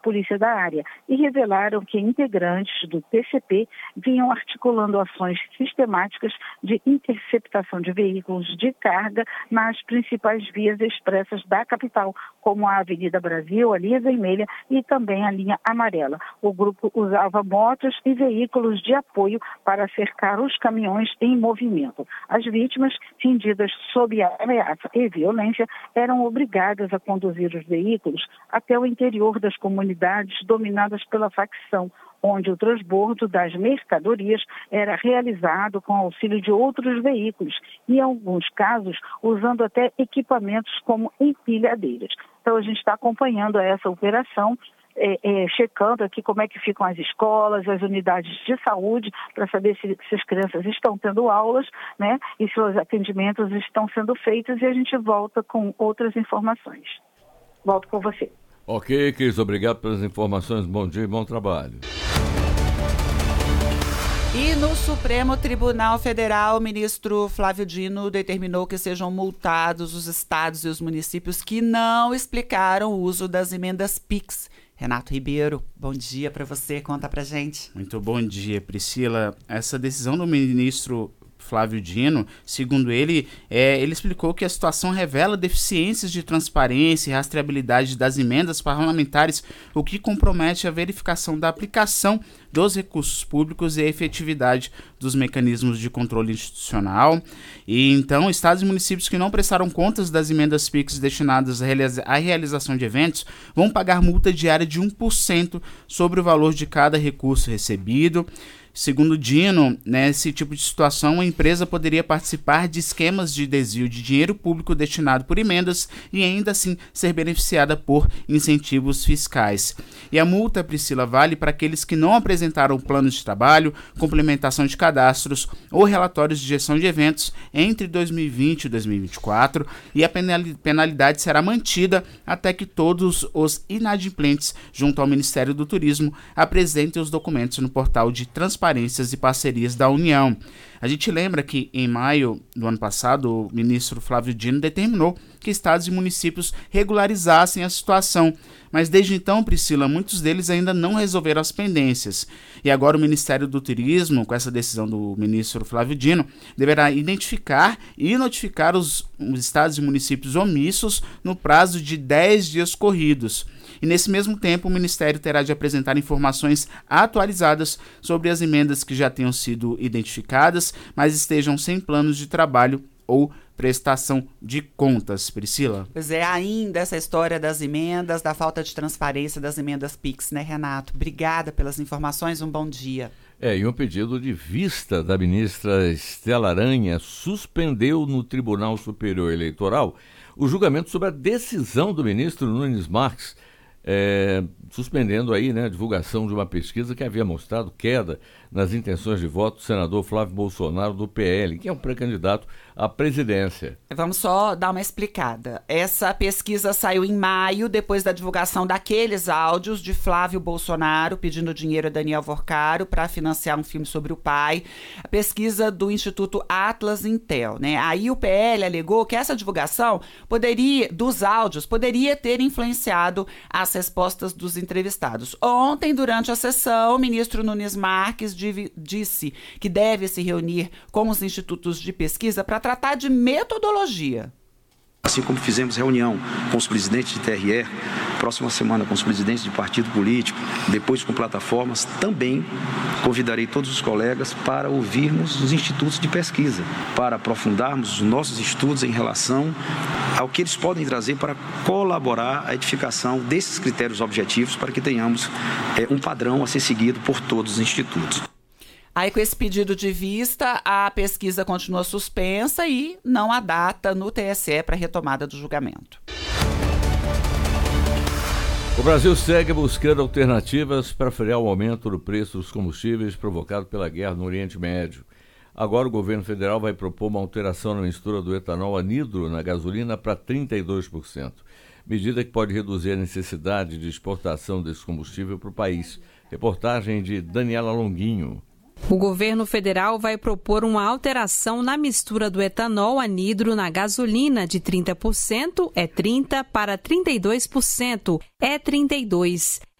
polícia da área e revelaram que integrantes do TCP vinham articulando ações sistemáticas de interceptação de veículos de carga nas principais vias expressas da capital, como a Avenida Brasil, a linha vermelha e também a linha amarela. O grupo usava motos e veículos de apoio para cercar os caminhões em movimento. As vítimas, rendidas sob a ameaça e violência, eram obrigadas a conduzir os veículos até o interior das comunidades dominadas pela facção, onde o transbordo das mercadorias era realizado com auxílio de outros veículos e, em alguns casos, usando até equipamentos como empilhadeiras. Então, a gente está acompanhando essa operação, checando aqui como é que ficam as escolas, as unidades de saúde, para saber se as crianças estão tendo aulas, né, e se os atendimentos estão sendo feitos, e a gente volta com outras informações. Volto com você. Ok, Cris, obrigado pelas informações, bom dia e bom trabalho. E no Supremo Tribunal Federal, o ministro Flávio Dino determinou que sejam multados os estados e os municípios que não explicaram o uso das emendas PIX. Renato Ribeiro, bom dia para você, conta pra gente. Muito bom dia, Priscila. Essa decisão do ministro Flávio Dino, segundo ele explicou que a situação revela deficiências de transparência e rastreabilidade das emendas parlamentares, o que compromete a verificação da aplicação dos recursos públicos e a efetividade dos mecanismos de controle institucional. E então, estados e municípios que não prestaram contas das emendas PIX destinadas à realização de eventos vão pagar multa diária de 1% sobre o valor de cada recurso recebido. Segundo Dino, nesse tipo de situação, a empresa poderia participar de esquemas de desvio de dinheiro público destinado por emendas e ainda assim ser beneficiada por incentivos fiscais. E a multa, Priscila, vale para aqueles que não apresentaram planos de trabalho, complementação de cadastros ou relatórios de gestão de eventos entre 2020 e 2024, e a penalidade será mantida até que todos os inadimplentes junto ao Ministério do Turismo apresentem os documentos no portal de transparências e parcerias da União. A gente lembra que em maio do ano passado, o ministro Flávio Dino determinou que estados e municípios regularizassem a situação, mas desde então, Priscila, muitos deles ainda não resolveram as pendências. E agora o Ministério do Turismo, com essa decisão do ministro Flávio Dino, deverá identificar e notificar os estados e municípios omissos no prazo de 10 dias corridos. E nesse mesmo tempo, o Ministério terá de apresentar informações atualizadas sobre as emendas que já tenham sido identificadas, mas estejam sem planos de trabalho ou prestação de contas. Priscila? Pois é, ainda essa história das emendas, da falta de transparência das emendas PIX, né, Renato? Obrigada pelas informações, um bom dia. E um pedido de vista da ministra Estela Aranha suspendeu no Tribunal Superior Eleitoral o julgamento sobre a decisão do ministro Nunes Marques, suspendendo aí, né, a divulgação de uma pesquisa que havia mostrado queda nas intenções de voto do senador Flávio Bolsonaro do PL, que é um pré-candidato à presidência. Vamos só dar uma explicada. Essa pesquisa saiu em maio, depois da divulgação daqueles áudios de Flávio Bolsonaro pedindo dinheiro a Daniel Vorcaro para financiar um filme sobre o pai. A pesquisa do Instituto Atlas Intel, né? Aí o PL alegou que essa divulgação dos áudios poderia ter influenciado as respostas dos entrevistados. Ontem, durante a sessão, o ministro Nunes Marques disse que deve se reunir com os institutos de pesquisa para tratar de metodologia. Assim como fizemos reunião com os presidentes de TRE, próxima semana com os presidentes de partido político, depois com plataformas, também convidarei todos os colegas para ouvirmos os institutos de pesquisa, para aprofundarmos os nossos estudos em relação ao que eles podem trazer para colaborar à edificação desses critérios objetivos para que tenhamos um padrão a ser seguido por todos os institutos. Aí, com esse pedido de vista, a pesquisa continua suspensa e não há data no TSE para retomada do julgamento. O Brasil segue buscando alternativas para frear o aumento do preço dos combustíveis provocado pela guerra no Oriente Médio. Agora o governo federal vai propor uma alteração na mistura do etanol anidro na gasolina para 32%, medida que pode reduzir a necessidade de exportação desse combustível para o país. Reportagem de Daniela Longuinho. O governo federal vai propor uma alteração na mistura do etanol anidro na gasolina de 30%, 30%, para 32%, 32%.